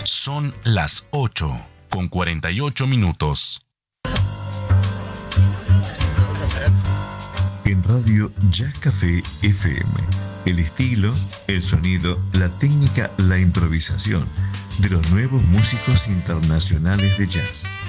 Son las 8:48. En Radio Jazz Café FM, el estilo, el sonido, la técnica, la improvisación de los nuevos músicos internacionales de jazz.